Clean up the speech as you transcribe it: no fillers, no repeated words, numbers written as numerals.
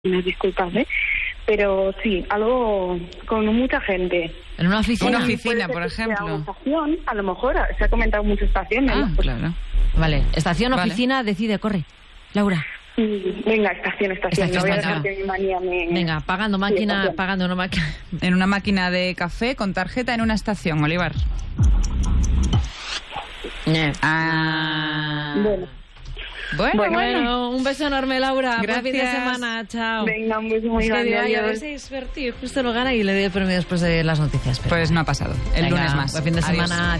me disculpas, pero sí, algo con mucha gente. En una oficina. Una oficina, por ejemplo. Una estación, a lo mejor, se ha comentado muchas estaciones. Ah, claro. Vale, estación, oficina, decide, corre. Laura. Venga, estación. No voy a dejar que mi manía me... Venga, pagando máquina, Sí, pagando una máquina. En una máquina de café con tarjeta en una estación, Olivar. Bueno, un beso enorme, Laura. Gracias. Buen fin de semana, chao. Venga, un beso muy grande. A ver si es Berti, justo lo gana y le doy el premio después de las noticias. Pues no ha pasado. El lunes más. Buen fin de semana.